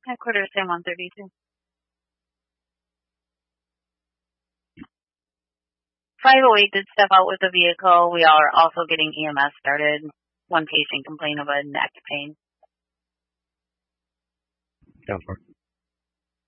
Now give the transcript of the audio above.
Headquarters, San 132. 508 did step out with the vehicle. We are also getting EMS started. One patient complained of a neck pain. 10-4.